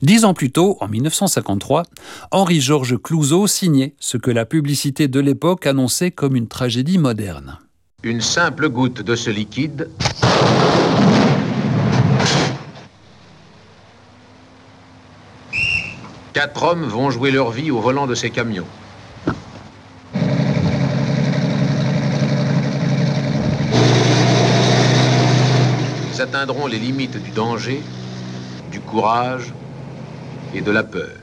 10 ans plus tôt, en 1953, Henri-Georges Clouzot signait ce que la publicité de l'époque annonçait comme une tragédie moderne. Une simple goutte de ce liquide Quatre hommes vont jouer leur vie au volant de ces camions. Ils atteindront les limites du danger, du courage et de la peur.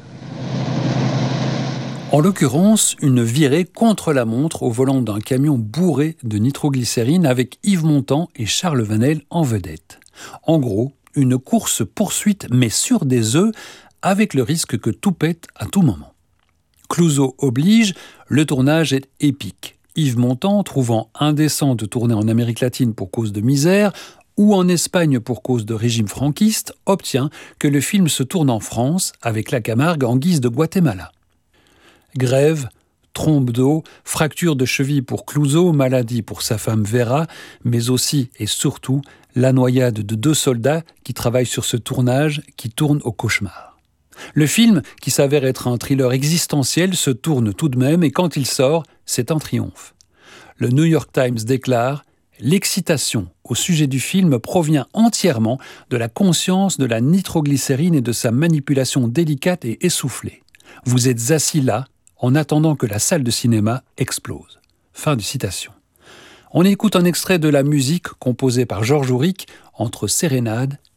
En l'occurrence, une virée contre la montre au volant d'un camion bourré de nitroglycérine avec Yves Montand et Charles Vanel en vedette. En gros, une course-poursuite mais sur des œufs avec le risque que tout pète à tout moment. Clouzot oblige, le tournage est épique. Yves Montand, trouvant indécent de tourner en Amérique latine pour cause de misère ou en Espagne pour cause de régime franquiste, obtient que le film se tourne en France avec la Camargue en guise de Guatemala. Grève, trompe d'eau, fracture de cheville pour Clouzot, maladie pour sa femme Vera, mais aussi et surtout la noyade de 2 soldats qui travaillent sur ce tournage qui tourne au cauchemar. Le film, qui s'avère être un thriller existentiel, se tourne tout de même et quand il sort, c'est un triomphe. Le New York Times déclare « L'excitation au sujet du film provient entièrement de la conscience de la nitroglycérine et de sa manipulation délicate et essoufflée. Vous êtes assis là, en attendant que la salle de cinéma explose. » Fin de citation. On écoute un extrait de la musique composée par Georges Auric entre Sérénade